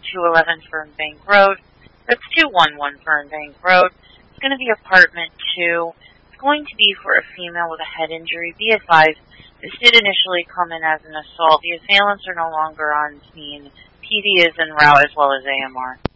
211 Fernbank Road. That's 211 Fernbank Road. It's going to be apartment 2. It's going to be for a female with a head injury. Be advised, this did initially come in as an assault. The assailants are no longer on scene. PD is en route as well as AMR.